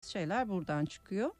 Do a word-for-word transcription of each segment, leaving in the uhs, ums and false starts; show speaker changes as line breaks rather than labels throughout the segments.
şeyler buradan çıkıyor.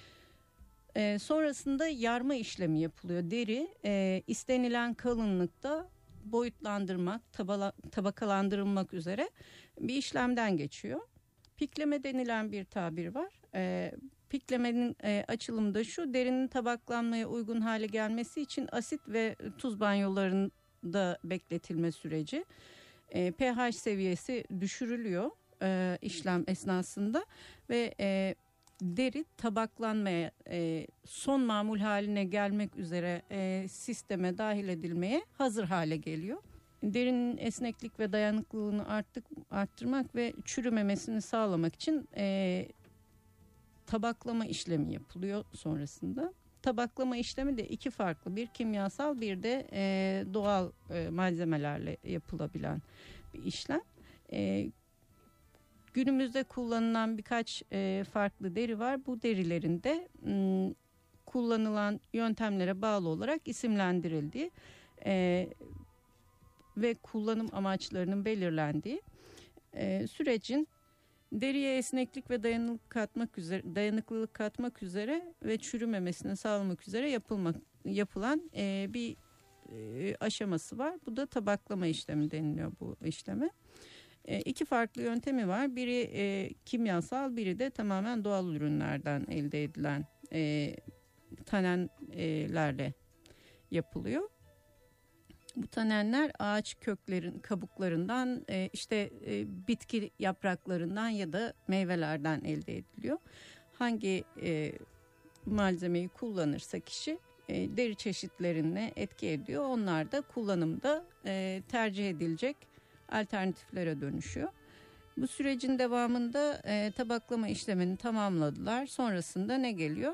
E, sonrasında yarma işlemi yapılıyor. Deri e, istenilen kalınlıkta boyutlandırmak, tabala, tabakalandırılmak üzere bir işlemden geçiyor. Pikleme denilen bir tabir var. E, piklemenin e, açılımı da şu: derinin tabaklanmaya uygun hale gelmesi için asit ve tuz banyolarında bekletilme süreci. E, pH seviyesi düşürülüyor e, işlem esnasında ve e, deri tabaklanmaya, e, son mamul haline gelmek üzere e, sisteme dahil edilmeye hazır hale geliyor. Derinin esneklik ve dayanıklılığını arttık, arttırmak ve çürümemesini sağlamak için e, tabaklama işlemi yapılıyor sonrasında. Tabaklama işlemi de iki farklı, bir kimyasal bir de e, doğal e, malzemelerle yapılabilen bir işlem. E, günümüzde kullanılan birkaç e, farklı deri var. Bu derilerin de m, kullanılan yöntemlere bağlı olarak isimlendirildiği e, ve kullanım amaçlarının belirlendiği e, sürecin deriye esneklik ve dayanıklılık katmak üzere, dayanıklılık katmak üzere ve çürümemesini sağlamak üzere yapılmak yapılan e, bir e, aşaması var. Bu da tabaklama işlemi deniliyor bu işleme. E, iki farklı yöntemi var. Biri e, kimyasal, biri de tamamen doğal ürünlerden elde edilen e, tanenlerle yapılıyor. Bu tanenler ağaç köklerin kabuklarından, e, işte e, bitki yapraklarından ya da meyvelerden elde ediliyor. Hangi e, malzemeyi kullanırsa kişi e, deri çeşitlerine etki ediyor. Onlar da kullanımda e, tercih edilecek alternatiflere dönüşüyor. Bu sürecin devamında e, tabaklama işlemini tamamladılar. Sonrasında ne geliyor?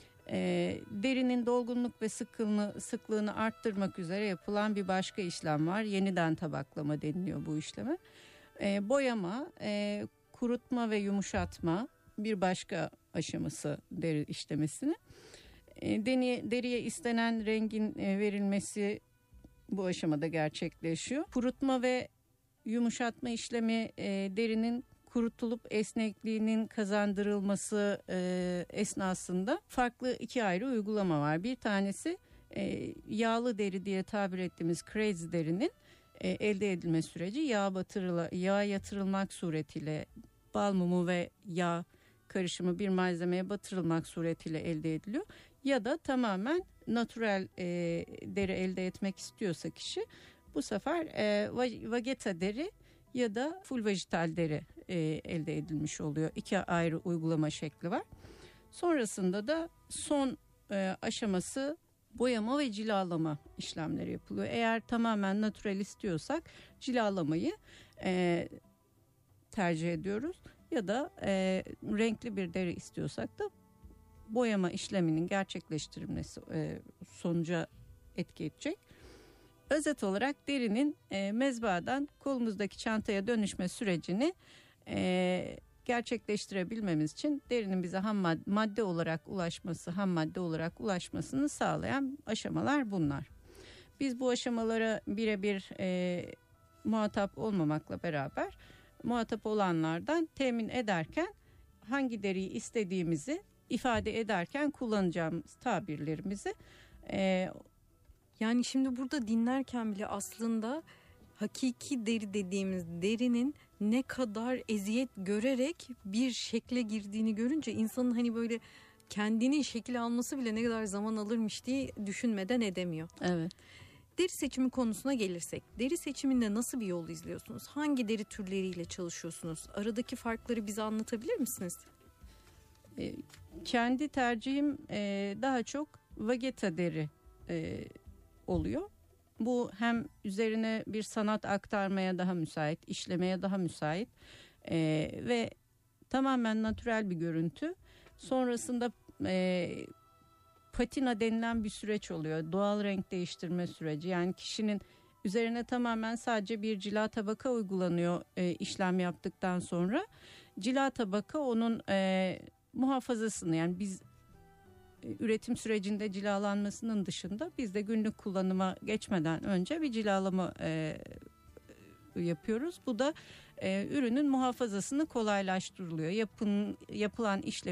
E, derinin dolgunluk ve sıklığını, sıklığını arttırmak üzere yapılan bir başka işlem var. Yeniden tabaklama deniliyor bu işleme. E, boyama, e, kurutma ve yumuşatma bir başka aşaması deri işlemesini. E, deri, deriye istenen rengin e, verilmesi bu aşamada gerçekleşiyor. Kurutma ve yumuşatma işlemi e, derinin kurutulup esnekliğinin kazandırılması e, esnasında farklı iki ayrı uygulama var. Bir tanesi e, yağlı deri diye tabir ettiğimiz crazy derinin e, elde edilme süreci. Yağ batırıla, yağ yatırılmak suretiyle bal mumu ve yağ karışımı bir malzemeye batırılmak suretiyle elde ediliyor. Ya da tamamen natürel e, deri elde etmek istiyorsa kişi, bu sefer e, vageta deri ya da full vejetal deri e, elde edilmiş oluyor. İki ayrı uygulama şekli var. Sonrasında da son e, aşaması boyama ve cilalama işlemleri yapılıyor. Eğer tamamen natürel istiyorsak cilalamayı e, tercih ediyoruz. Ya da e, renkli bir deri istiyorsak da boyama işleminin gerçekleştirilmesi e, sonuca etki edecek. Özet olarak derinin e, mezbahadan kolumuzdaki çantaya dönüşme sürecini e, gerçekleştirebilmemiz için derinin bize ham madde, madde olarak ulaşması, ham madde olarak ulaşmasını sağlayan aşamalar bunlar. Biz bu aşamalara birebir e, muhatap olmamakla beraber muhatap olanlardan temin ederken hangi deriyi istediğimizi ifade ederken kullanacağımız tabirlerimizi e,
yani şimdi burada dinlerken bile aslında hakiki deri dediğimiz derinin ne kadar eziyet görerek bir şekle girdiğini görünce insanın hani böyle kendinin şekil alması bile ne kadar zaman alırmış diye düşünmeden edemiyor.
Evet.
Deri seçimi konusuna gelirsek, deri seçiminde nasıl bir yol izliyorsunuz? Hangi deri türleriyle çalışıyorsunuz? Aradaki farkları bize anlatabilir misiniz?
E, kendi tercihim e, daha çok vageta deri e, oluyor. Bu hem üzerine bir sanat aktarmaya daha müsait, işlemeye daha müsait e, ve tamamen natürel bir görüntü. Sonrasında e, patina denilen bir süreç oluyor. Doğal renk değiştirme süreci. Yani kişinin üzerine tamamen sadece bir cila tabaka uygulanıyor e, işlem yaptıktan sonra. Cila tabaka onun e, muhafazasını, yani biz üretim sürecinde cilalanmasının dışında biz de günlük kullanıma geçmeden önce bir cilalama e, yapıyoruz. Bu da e, ürünün muhafazasını kolaylaştırılıyor. Yapın, yapılan işlem